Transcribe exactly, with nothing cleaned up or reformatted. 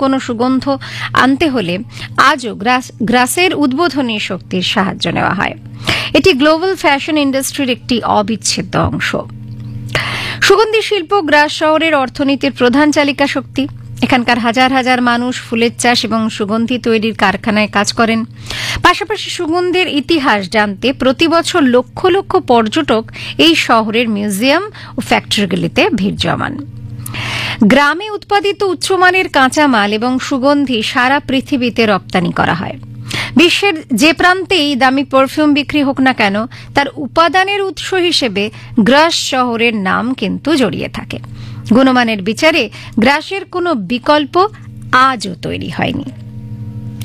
কোনো সুগন্ধ আনতে হলে আজও গ্রাস গ্রাসের উদ্বোধনী শক্তির সাহায্য নেওয়া হয়। এটি গ্লোবাল ফ্যাশন ইন্ডাস্ট্রির একটি অবিচ্ছেদ্য অংশ। সুগন্ধি শিল্প গ্রাস শহরের অর্থনীতির প্রধান চালিকা শক্তি। এখানকার হাজার হাজার মানুষ ফুলের চাষ এবং সুগন্ধি তৈরির কারখানায় কাজ করেন। পাশাপাশি সুগন্ধের ইতিহাস জানতে প্রতি বছর লক্ষ লক্ষ পর্যটক এই শহরের মিউজিয়াম ও ফ্যাক্টরিগুলিতে ভিড় জমান। গ্রামে উৎপাদিত উচ্চমানের কাঁচামাল এবং সুগন্ধি সারা পৃথিবীতে রপ্তানি করা হয়। বিশ্বের যে প্রান্তেই দামি পারফিউম বিক্রি হোক না কেন, তার উপাদানের উৎস হিসেবে গ্রাস শহরের নাম কিন্তু জড়িয়ে থাকে। গুণমানের বিচারে গ্রাসের কোনো বিকল্প আজও তৈরি হয়নি।